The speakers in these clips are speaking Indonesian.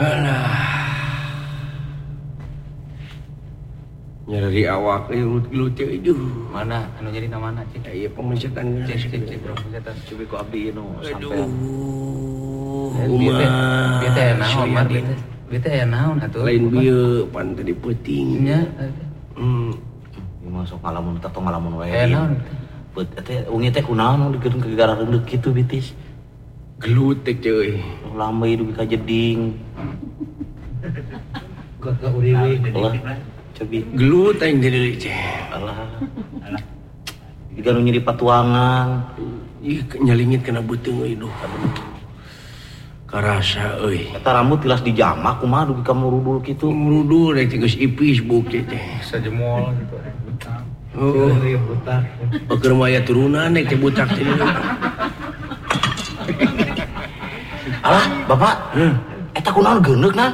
Alah. Nyari awak gelut itu. Mana anu jadi namana cik? Iya pemencatan Cik pemencatan coba ku abdi nu sampean. Umar. Beta ya naon Mar beta ya naon atuh. Lain bieu pan tadi peuting. Nya. Masuk ngalamun eta tong ngalamun wae. Naon? Beut teh ungi teh kunaon dikeun ke gara reundek kitu bitis. Gelut teh euy. Lama hidup ka jeding. Gak uriwi. Allah. Cobi. Gelut aing deui teh. Allah. Diga nu nyeri patuangan. Ih nyalingit kena beuteung euy duh. Karasa euy. Eta rambut tilas dijamak kumaha dugi ka murudul kitu. Murudul rek geus ipis bukti teh. Sajemol gitu. Oh, butak. keur maya turunan teh butak teh. Alah, Bapak. Eta kunaon geundeuk na?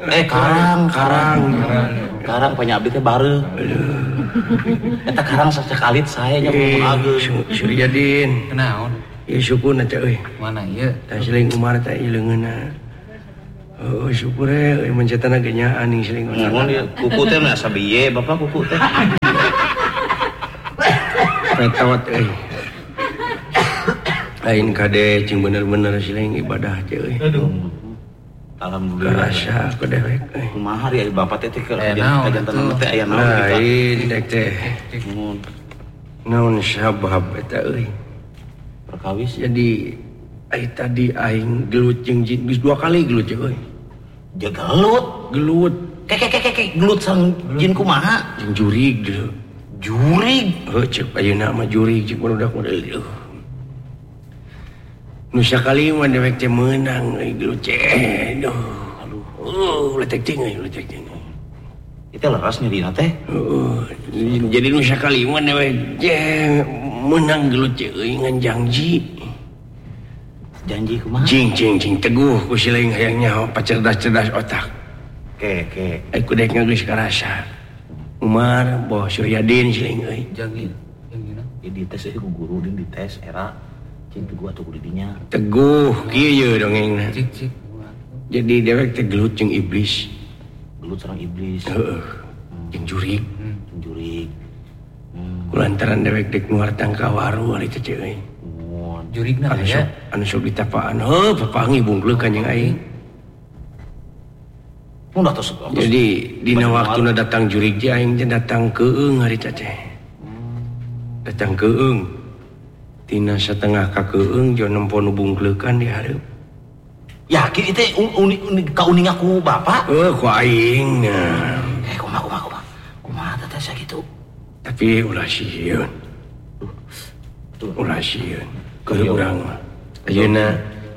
Karang punya abdi teh bareu. Eta karang sasakalit sae nya mun ageun. Suryadin. Kenaon? Ieu syukurna teh euy. Mana ieu? Tah seling Umar teh ieu leungeunna. Oh, syukur euy mencetana ge nya aning seling Umar. Mun kuku teh na sabiye Bapak kuku teh. Petot euy. Aing kade cing bener-bener seling ibadah teh euy. Alhamdulillah. Karasa ku dewek euy. Kumaha ari Bapak teh ke naon kajantan teh aya naon kita. Lain dek teh. Mun Naon sabab eta euy. perkawis Jadi tadi aing gelut jeung jin geus 2 kali gelut euy. jagelut. Gelut Kek gelut sang jin kumaha? jeung jurig deu. Jurig. Heuh ceuk ayeuna mah jurig ceuk budak model ieu. Nu sakali mah dewek teh meunang euy gelut teh. Aduh. Letek ting euy, letek ting. Itu leras nyerina teh. Jadi nu sakali mah dewek teh meunang gelut teh euy ngan janji. Janji kumaha? Cing teguh ku sileung hayang nyaho pacerdas-cerdas otak. Ke. Aku dek geus karasa. Umar, Boh Suryadin sileung euy. Jangi. Di dites ku guru di dites era cing teguh atuh kudu dinya. Teguh kieu dongengna. Cik. Jadi dewek teh gelut jeung iblis. Gelut sareng iblis. Heeh. Jeung jurig. Jurig. Kulantaran dewek dek nuar tangka waru ari teh euy. Jurigna ya. Anu sok ditapaan. Heuh, papangi bungkleuk kanjing aing. Mun atos. Jadi dina waktuna datang jurig teh aing teh datang keung ari teh. Datang keung. Tina setengah ka keung jo nempo nu bungkleukan di hareup. Yakin itu kauning aku Bapak? Ku aing. Kumaha teh sakitu. Tapi ulah sieun. Ulah sieun. Keur urang mah. Ayeuna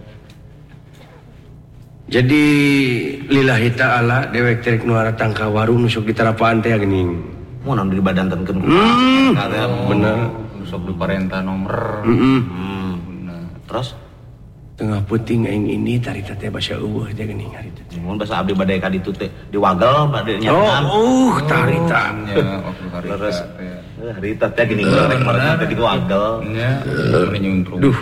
jadi lillahi ta'ala dewek trek nu aratang ka warung nu sok ditarapaan teh geuning. Mun anu dibadantenkeun Bener. Sok diparenta nomor. Terus Tengah puting aing ini tarita teh basa eueuh teh geuning hari teh. mun basa abdi bade ka ditu teh diwagel bade nyatan. Tarita. Ya, waktu hari Terus teh. harita teh geuning rek marana teh diwagel. Nya, nyuntrum. Duh.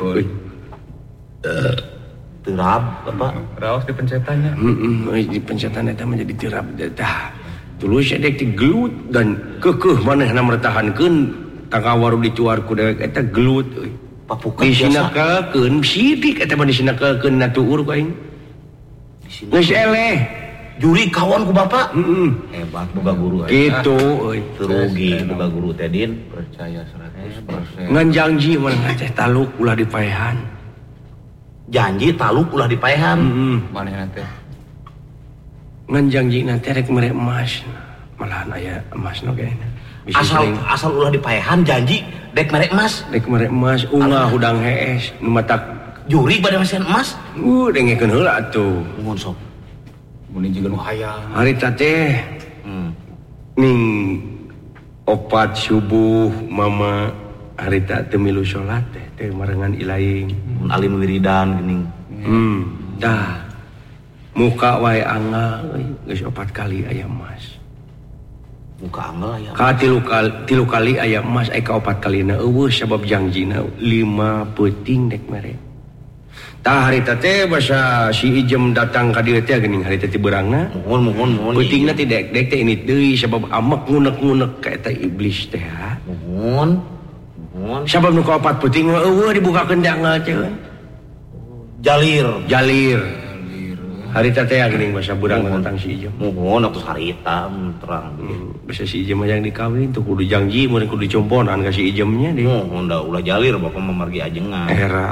Terab Bapak. Raos dipencetannya. Di pencetan eta menjadi tirap tah. Tulus dek gelut dan kekeh manehna mertahankeun tangkawaru dicuar ku dewek eta gelut euy. Papukan Disina kakeun sidik eta mah disina kakeun natuur ku aing. Geus eleh. Juri kawan ku Bapak. Heeh. Hebat boga guru Kitu euy. Terugi boga guru teh Din. Percaya 100%. Ngan janji manehna teh taluk ulah dipaehan. Janji taluk ulah dipaehan. Manehna teh. Ngan janjina teh rek mere emas. Malahan aya emas nu kayakna. Asal ulah dipaehan janji dek merek emas. Rek mere emas ungah hudang hees nu matak Juri bade mesin emas. dengekeun heula atuh. Mun sok. Mun jiga nu hayang. Harita teh ning opat subuh mama harita teu milu salat teh marengan ilaing. Mun alim wiridan geuning. Dah. Muka wae angga euy geus 4 kali aya emas. Muka angel aya. Ka tilu kali aya emas aya ka 4 kalina eueuh sabab janjina 5 peuting dek mere. Tah harita teh basa si Ijem datang ka dieu teh geuning harita ti beurangna. Mohon. Pentingna ti dek-dek teh ini deui sabab amek ngunek-ngunek ka eta iblis teh ha. Mohon. Sabab nu kaopat penting eueuh dibuka kendangna teh. Jalir. Harita teh geuning basa beurangna tentang si Ijem. Mohon atuh harita terang. Basa si Ijem yang dikawin tuh kudu janji mun kudu componan ka si Ijemnya deh. Mohon da ulah jalir bapak memargi ajengan. Era.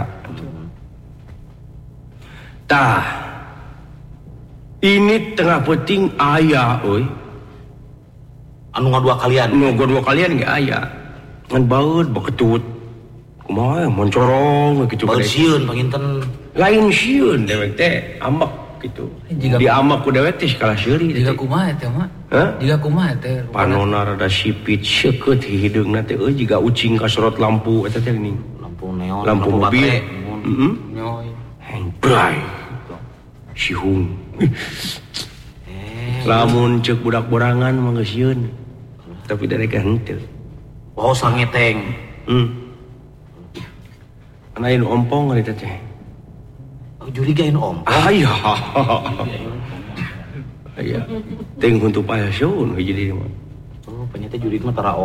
Tah, ini tengah penting ayah, oi. Anu ngadua kalian. Dua kalian gak ayah. Ngan baut, baketut. Kumaha moncorong gitu. Baut sieun panginten. Lain sieun dewek teh, amak gitu. Di amak ku dewek teh skala seuri. Jika kumaha teh mah? Jika kumaha teh? Panona rada sipit seukeut hideungna teh euy jiga ucing kasorot lampu eta teh geuning. Lampu neon, lampu mobil. Nyoy. Bray. Sihung. Lamun cek budak borangan mah geus sieun. Tapi dari henteu. Oh sangeteng. Anain ompong ari teh. Jurigain ompong. Aya. Aya. Teng huntu payasun hiji di mah. Oh, panyata jurig mah tara